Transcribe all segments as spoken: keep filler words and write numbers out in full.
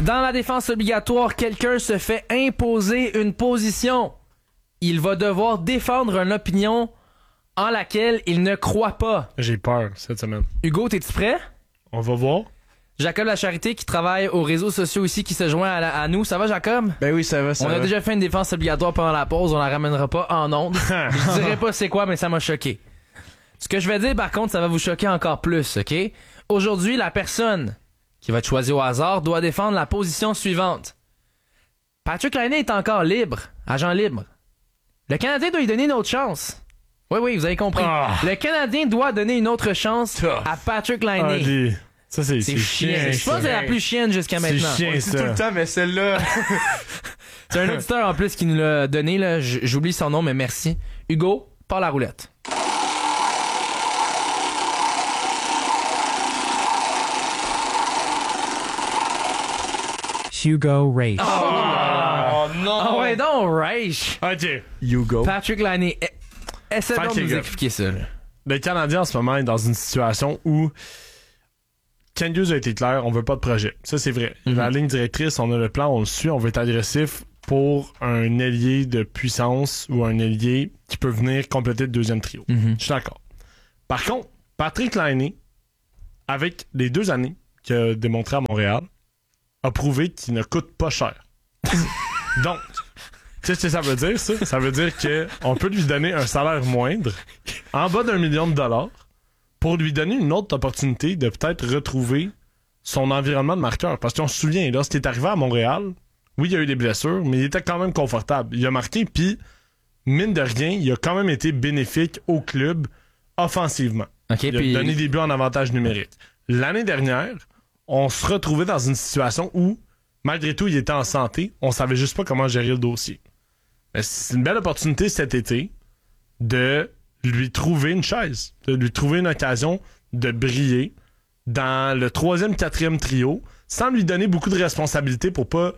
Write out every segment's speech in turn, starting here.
Dans la défense obligatoire, quelqu'un se fait imposer une position. Il va devoir défendre une opinion en laquelle il ne croit pas. J'ai peur cette semaine. Hugo, t'es-tu prêt? On va voir. Jacob Lacharité qui travaille aux réseaux sociaux ici, qui se joint à, la, à nous. Ça va, Jacob? Ben oui, ça va, ça on va. a déjà fait une défense obligatoire pendant la pause. On la ramènera pas en ondes. Je dirais pas c'est quoi, mais ça m'a choqué. Ce que je vais dire, par contre, ça va vous choquer encore plus, OK? Aujourd'hui, la personne qui va être choisie au hasard doit défendre la position suivante. Patrick Laine est encore libre, agent libre. Le Canadien doit lui donner une autre chance. Oui, oui, vous avez compris. Ah. Le Canadien doit donner une autre chance à Patrick Laine. Ah, les... Ça, c'est, c'est, c'est chiant. chien. Je pense que c'est la plus chienne jusqu'à c'est maintenant. Chien, On le dit tout le temps, mais celle-là... C'est un auditeur en plus qui nous l'a donné, là. J- j'oublie son nom, mais merci. Hugo, part la roulette. Hugo Race. Oh non! Ah ouais, donc, Reich. OK. Hugo. Patrick Laine. eh, Essaie Fait donc que, de nous gars, expliquer ça, là. Le Canadien, en ce moment, est dans une situation où Ken Hughes a été clair, on veut pas de projet. Ça, c'est vrai. Mm-hmm. La ligne directrice, on a le plan, on le suit, on veut être agressif pour un ailier de puissance ou un ailier qui peut venir compléter le deuxième trio. Mm-hmm. Je suis d'accord. Par contre, Patrick Laine, avec les deux années qu'il a démontré à Montréal, a prouvé qu'il ne coûte pas cher. Donc, qu'est-ce que ça veut dire, ça? Ça veut dire que on peut lui donner un salaire moindre, en bas d'un million de dollars, pour lui donner une autre opportunité de peut-être retrouver son environnement de marqueur. Parce qu'on se souvient, lorsqu'il est arrivé à Montréal, oui, il y a eu des blessures, mais il était quand même confortable. Il a marqué, puis, mine de rien, il a quand même été bénéfique au club offensivement. OK, Il a puis... donné des buts en avantage numérique. L'année dernière, on se retrouvait dans une situation où, malgré tout, il était en santé. On savait juste pas comment gérer le dossier. Mais c'est une belle opportunité cet été de lui trouver une chaise, de lui trouver une occasion de briller dans le troisième, quatrième trio, sans lui donner beaucoup de responsabilités pour pas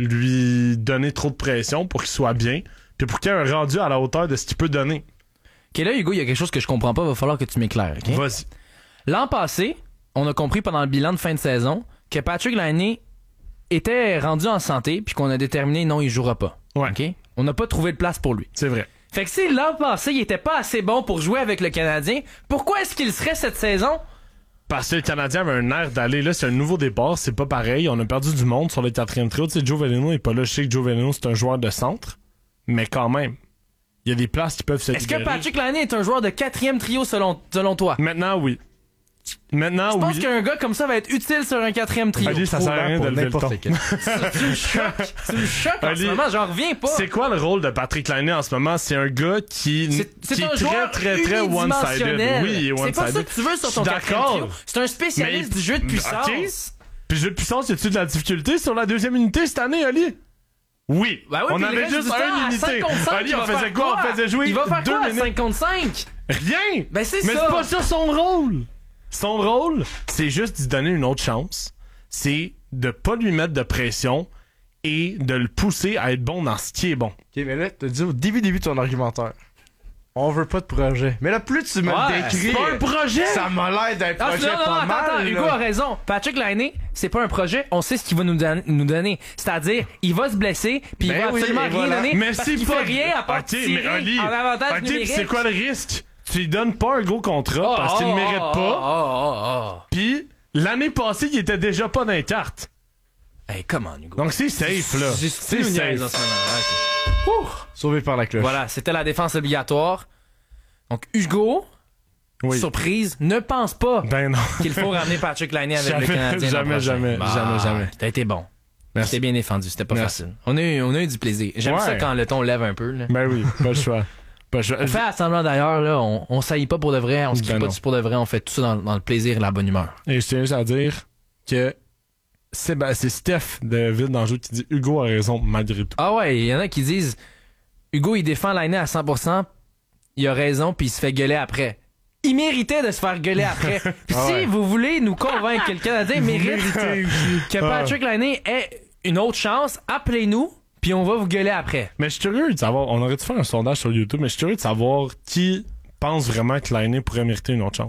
lui donner trop de pression, pour qu'il soit bien, puis pour qu'il ait un rendu à la hauteur de ce qu'il peut donner. OK, là, Hugo, il y a quelque chose que je comprends pas. Il va falloir que tu m'éclaires, OK? Vas-y. L'an passé, on a compris pendant le bilan de fin de saison que Patrick Laine était rendu en santé puis qu'on a déterminé non, il jouera pas. Ouais. OK? On n'a pas trouvé de place pour lui. C'est vrai. Fait que si l'an passé, il était pas assez bon pour jouer avec le Canadien, pourquoi est-ce qu'il serait cette saison? Parce que le Canadien avait un air d'aller, là, c'est un nouveau départ, c'est pas pareil, on a perdu du monde sur le quatrième trio, tu sais, Joe Veleno n'est pas là, je sais que Joe Veleno c'est un joueur de centre, mais quand même, il y a des places qui peuvent se Est-ce que libérer. Patrick Laine est un joueur de quatrième trio selon, selon toi? Maintenant, oui. Maintenant, Je pense oui. qu'un gars comme ça va être utile sur un quatrième trio. Ali, ça sert à rien de lever le ton. Tu me choques. Tu me choques en Ali, ce moment, j'en reviens pas. C'est quoi le rôle de Patrick Laine en ce moment? C'est un gars qui, C'est, c'est qui un est joueur très, très, très one-sided. unidimensionnel. Oui, il est C'est one-sided. pas ça que tu veux sur ton Je suis quatrième d'accord. trio. C'est un spécialiste Mais- du jeu de puissance. OK. Puis jeu de puissance, y a-tu de la difficulté sur la deuxième unité cette année, Ali? Oui. Ben oui, on puis le avait reste juste du temps, une à unité. cinq contre cinq, Ali, il on va faisait faire quoi? On faisait jouer Il va faire deux quoi à minutes. cinq contre cinq? Rien! Ben c'est Mais ça. c'est pas ça son rôle! Son rôle, c'est juste d'y donner une autre chance. C'est de pas lui mettre de pression et de le pousser à être bon dans ce qui est bon. Ok, mais là, t'as dit au début, début de ton argumentaire. On veut pas de projet. Mais là, plus tu me Ouais, le décris, C'est pas un projet! ça m'a l'air d'un Ah, projet non, non, pas non, mal. attends, attends, là. Hugo a raison. Patrick Laine, c'est pas un projet, on sait ce qu'il va nous, don- nous donner. C'est-à-dire, il va se blesser, puis il Ben va oui, absolument et rien voilà. donner, Mais parce c'est qu'il pas... fait rien à part Ok, tirer mais Ali, en avantage ok, puis numérique. c'est quoi le risque? Tu lui donnes pas un gros contrat Oh, parce qu'il oh, ne mérite oh, pas, Oh, oh, oh, puis l'année passée, il était déjà pas dans les cartes. oh. Hey, come on, Hugo. Donc c'est safe, là. C'est C'est une niaise en safe. ce moment. Ok. Ouh. Sauvé par la cloche. Voilà, c'était la défense obligatoire. Donc, Hugo, Oui. surprise, ne pense pas Ben non. qu'il faut ramener Patrick Laine avec Jamais, le Canadien. l'an jamais, prochain. jamais, Bah, jamais, jamais. T'as été bon. Merci. T'es bien défendu, c'était pas Merci. facile. On a, eu, on a eu du plaisir. J'aime Ouais. ça quand le ton lève un peu. Là. Ben oui, pas le choix. Pas le choix. On fait à semblant d'ailleurs, là, on, on saillit pas pour de vrai, on se crie Ben pas non. dessus pour de vrai, on fait tout ça dans, dans le plaisir et la bonne humeur. Et je tiens juste à dire que c'est, ben, c'est Steph de Ville d'Anjou qui dit Hugo a raison malgré tout. Ah ouais, il y en a qui disent Hugo il défend Laine à cent pour cent, il a raison puis il se fait gueuler après. Il méritait de se faire gueuler après. Puis Ah si ouais. vous voulez nous convaincre que le Canadien mérite que Patrick Laine ait une autre chance, appelez-nous puis on va vous gueuler après. Mais je suis curieux de savoir, on aurait dû faire un sondage sur YouTube, mais je suis curieux de savoir qui pense vraiment que Laine pourrait mériter une autre chance.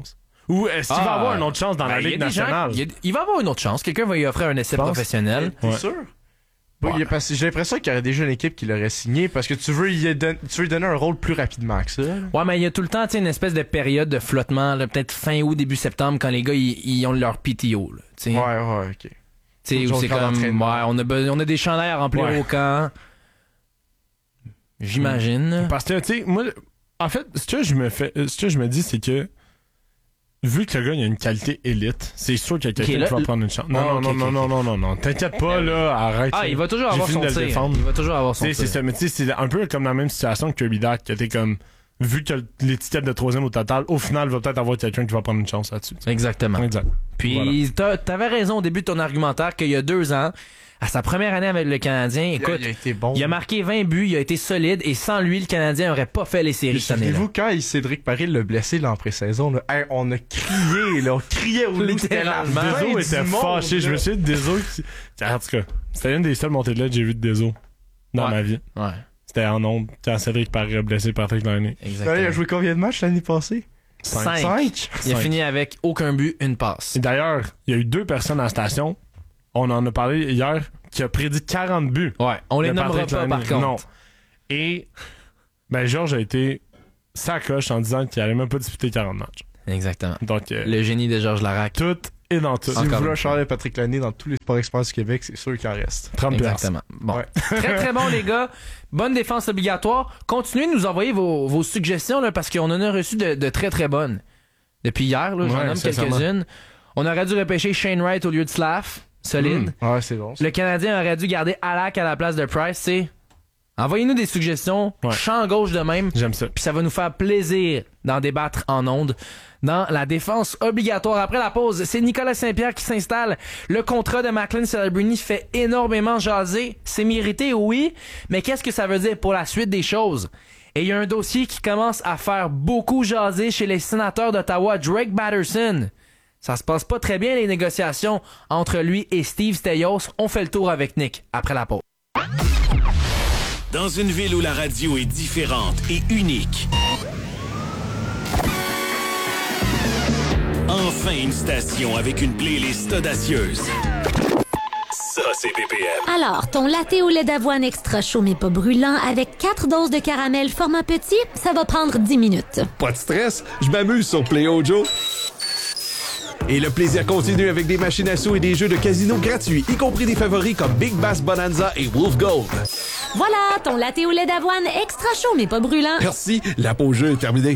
Ou est-ce qu'il Ah, va avoir une autre chance dans ben, la il y a Ligue des gens- nationale? il, y a- il va avoir une autre chance. Quelqu'un va lui offrir un essai Pense- professionnel. T'es Ouais. sûr? Bon, Ouais. il y a- parce que j'ai l'impression qu'il y aurait déjà une équipe qui l'aurait signé parce que tu veux, y don- tu veux lui donner un rôle plus rapidement que ça. là. Ouais, mais il y a tout le temps, tu sais, une espèce de période de flottement, là, peut-être fin août, début septembre, quand les gars, ils, ils ont leur P T O, là, tu sais. Ouais, ouais, ok. Tu sais, Ils où ont c'est le camp comme, ouais, d'entraînement. on a, be- on a des chandails à remplir Ouais. au camp. J'imagine. Parce que, tu sais, moi, en fait, ce que je me fais, ce que je me dis, c'est que, vu que le gars, il a une qualité élite, c'est sûr qu'il y a quelqu'un Ok, là, qui va l- prendre une chance. Ah, Non, ok, non, ok, non, ok. non, non, non, non, t'inquiète pas, là, arrête. Ah, là. il va toujours J'ai avoir fini son de le tir. défendre. Il va toujours avoir son Tu sais, c'est tir. ça, mais tu sais, c'est un peu comme la même situation que Kirby Dak, que t'es comme, vu que l'étiquette de troisième au total, au final, il va peut-être avoir quelqu'un qui va prendre une chance là-dessus. Exactement. Exact. Puis, t'as- t'avais raison au début de ton argumentaire qu'il y a deux ans, à sa première année avec le Canadien, Il a, écoute, il a été bon. il a marqué vingt buts, il a été solide, et sans lui, le Canadien n'aurait pas fait les séries cette année-là. Souvenez-vous quand il Cédric Paris l'a blessé l'an pré-saison, là, hey, on a crié, là, on criait au loup, c'était la Littéralement. fin Deso du était monde, fâché. Je là. me souviens de Deso. qui- En tout cas, c'était une des seules montées de lait que j'ai vues de Deso dans Ouais. ma vie. Ouais, C'était en ondes quand Cédric Paris a blessé Patrick Laine. exactement. Il a joué combien de matchs l'année passée? Cinq. Cinq? Il a Cinq. fini avec aucun but, une passe. Et d'ailleurs, il y a eu deux personnes à la station. On en a parlé hier qui a prédit quarante buts. Ouais, on les de nommera Patrick pas Laine. par contre. Non. Et ben Georges a été sacoche en disant qu'il allait même pas disputer quarante matchs. Exactement. Donc euh, Le génie de Georges Larac. tout est dans tout. Si Encore vous une voulez un fois. Charles Patrick Lanney dans tous les sports express du Québec, c'est sûr qu'il en reste. trente piastres. Exactement. Bon. Ouais. Très très bon les gars. Bonne défense obligatoire. Continuez de nous envoyer vos, vos suggestions là, parce qu'on en a reçu de, de très très bonnes. Depuis hier, là, j'en Ouais, nomme sincèrement. quelques-unes. On aurait dû repêcher Shane Wright au lieu de Slav. Solide. Ouais, c'est bon. ça. Le Canadien aurait dû garder Alak à la place de Price, c'est. Envoyez-nous des suggestions, Ouais. champ gauche de même, J'aime ça. puis ça va nous faire plaisir d'en débattre en ondes dans la défense obligatoire. Après la pause, c'est Nicolas Saint-Pierre qui s'installe. Le contrat de Macklin Celebrini fait énormément jaser. C'est mérité, oui, mais qu'est-ce que ça veut dire pour la suite des choses? Et il y a un dossier qui commence à faire beaucoup jaser chez les sénateurs d'Ottawa, Drake Batterson. Ça se passe pas très bien les négociations entre lui et Steve Steyos. On fait le tour avec Nick après la pause. Dans une ville où la radio est différente et unique. Enfin une station avec une playlist audacieuse. Ça, c'est B P M. Alors, ton latte au lait d'avoine extra chaud mais pas brûlant avec quatre doses de caramel format petit, ça va prendre dix minutes. Pas de stress, je m'amuse sur Play Joe. Et le plaisir continue avec des machines à sous et des jeux de casino gratuits, y compris des favoris comme Big Bass Bonanza et Wolf Gold. Voilà, ton latte au lait d'avoine extra chaud mais pas brûlant. Merci, la pause jeu est terminée.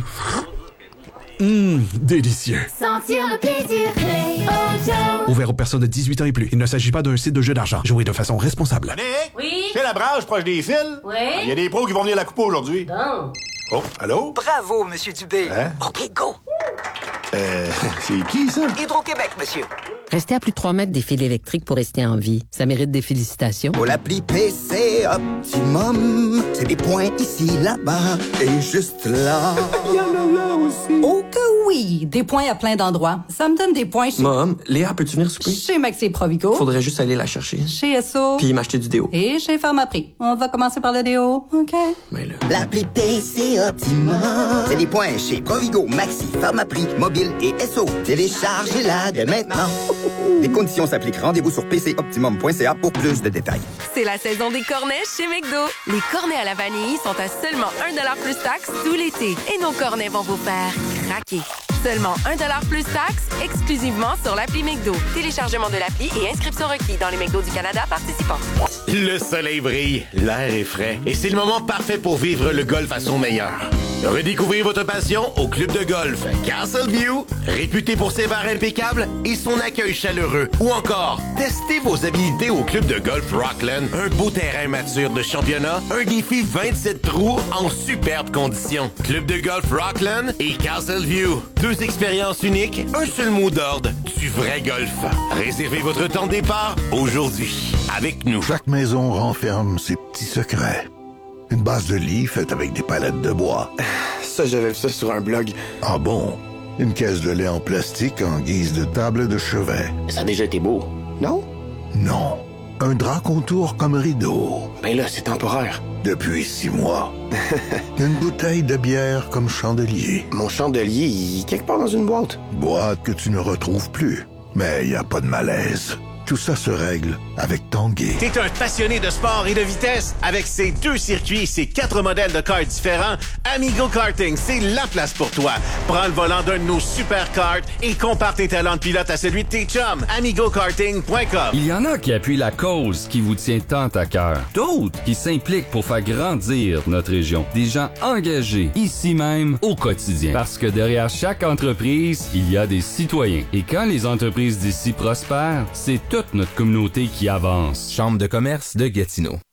Hum, délicieux. Sentir le plaisir, Play Joe. Ouvert aux personnes de dix-huit ans et plus. Il ne s'agit pas d'un site de jeu d'argent. Jouez de façon responsable. Nick? Oui? C'est la branche proche des fils? Oui? Il y a des pros qui vont venir la couper aujourd'hui. Bon. Oh, allô? Bravo, Monsieur Dubé. Hein? OK, go. Euh, c'est qui ça? Hydro-Québec, monsieur. Rester à plus de trois mètres des fils électriques pour rester en vie, ça mérite des félicitations. Pour l'appli P C Optimum, c'est des points ici, là-bas et juste là. Il y en a là aussi. Oh que oui! Des points à plein d'endroits. Ça me donne des points chez... Mom, Léa, peux-tu venir souper? Chez Maxi Provico. Faudrait juste aller la chercher. Chez Esso. Puis m'acheter du déo. Et chez Pharmaprix. On va commencer par le déo, OK? Mais là... L'appli P C Optimum, c'est des points chez Provigo, Maxi, Pharmaprix, Mobile et S O. Téléchargez-la dès maintenant. Les conditions s'appliquent. Rendez-vous sur p c optimum point c a pour plus de détails. C'est la saison des cornets chez McDo. Les cornets à la vanille sont à seulement un dollar plus taxe tout l'été. Et nos cornets vont vous faire craquer. Seulement un dollar plus taxe, exclusivement sur l'appli McDo. Téléchargement de l'appli et inscription requis dans les McDo du Canada participants. Le soleil brille, l'air est frais et c'est le moment parfait pour vivre le golf à son meilleur. Redécouvrez votre passion au club de golf Castleview, réputé pour ses bars impeccables et son accueil chaleureux. Ou encore, testez vos habilités au club de golf Rockland, un beau terrain mature de championnat, un défi vingt-sept trous en superbes conditions. Club de golf Rockland et Castleview, deux expériences uniques, un seul mot d'ordre, du vrai golf. Réservez votre temps de départ aujourd'hui avec nous. Chaque maison renferme ses petits secrets. Une base de lit faite avec des palettes de bois. Ça, j'avais vu ça sur un blog. Ah bon? Une caisse de lait en plastique en guise de table de chevet. Ça a déjà été beau, non? Non. Un drap contour comme rideau. Ben là, c'est temporaire. Depuis six mois. Une bouteille de bière comme chandelier. Mon chandelier, il est quelque part dans une boîte. Boîte que tu ne retrouves plus. Mais il n'y a pas de malaise. Tout ça se règle avec Tanguay. T'es un passionné de sport et de vitesse? Avec ses deux circuits et ses quatre modèles de karts différents, Amigo Karting, c'est la place pour toi. Prends le volant d'un de nos super karts et compare tes talents de pilote à celui de tes chums. amigo karting point com. Il y en a qui appuient la cause qui vous tient tant à cœur. D'autres qui s'impliquent pour faire grandir notre région. Des gens engagés, ici même, au quotidien. Parce que derrière chaque entreprise, il y a des citoyens. Et quand les entreprises d'ici prospèrent, c'est toute notre communauté qui avance. Chambre de commerce de Gatineau.